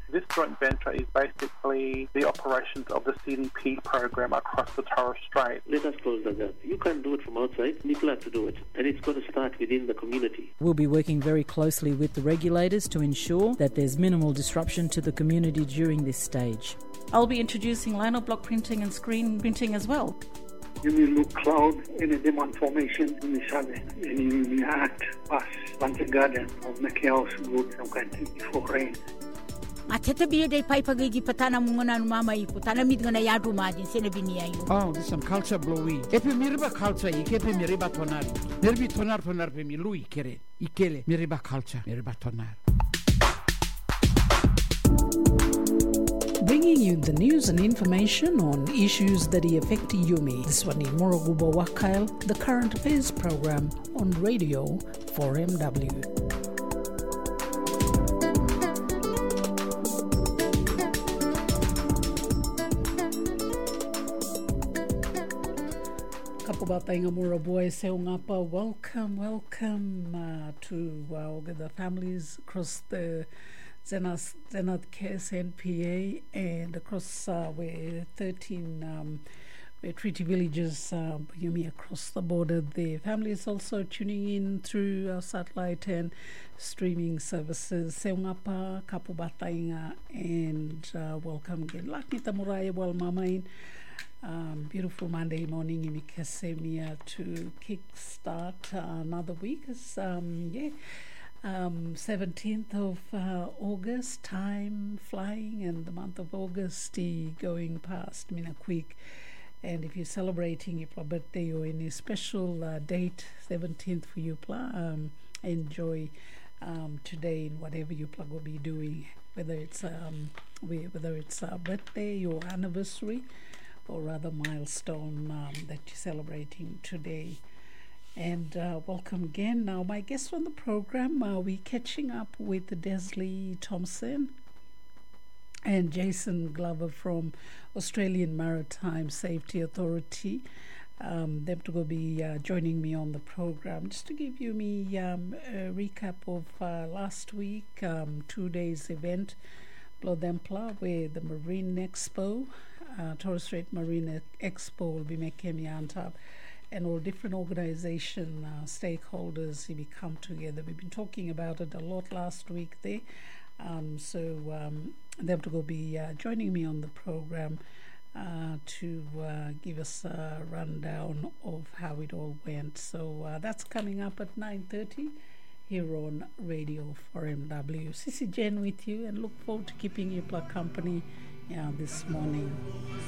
This joint venture is basically the operations of the CDP program across the Torres Strait. Let us close the gap. You can't do it from outside. People have to do it. And it's got to start within the community. We'll be working very closely with the regulators to ensure that there's minimal disruption to the community during this stage. I'll be introducing lino block printing and screen printing as well. You will look cloud in a demand formation in the southern, and you will act past plant a garden or make your house good some kind before rain. Atete biye dai pai pagigi patana mungana mama I patana mit ngana yadu majin sene bini ayu. Oh, this some culture blowy. Epe miriba culture ikepe miriba tonari. Nerbi tonar pe mi lui kere. Ikele miriba culture miriba tonar. Bringing you the news and information on issues that affect Yumi. This one is Morogubo Wakail, the current affairs program on Radio 4MW. Kapubatainga Muraboy Seungapa, welcome to the families across the Zenat Kes NPA and across where 13 where treaty villages Yumi across the border. The family is also tuning in through our satellite and streaming services. Seungapa, Kapubatainga, and welcome again. Laknita Muraya Wal Mamain. Beautiful Monday morning in Mikasemia to kickstart another week. It's 17th of August, time flying, and the month of August going past Mina quick. And if you're celebrating your birthday or any special date, 17th for you, enjoy today in whatever you will be doing, whether it's a birthday or anniversary, or rather milestone that you're celebrating today. And welcome again. Now, my guest on the program, we're catching up with Desley Thompson and Jason Glover from Australian Maritime Safety Authority. Them to go be joining me on the program. Just to give you a recap of last week, 2 days event, Blodempla, where the Marine Expo, Torres Strait Marine Expo will be making Antab, and all different organization stakeholders we come together. We've been talking about it a lot last week there. So them to go be joining me on the program to give us a rundown of how it all went. So that's coming up at 9:30 here on Radio 4MW. Sissy Jen with you, and look forward to keeping you company this morning.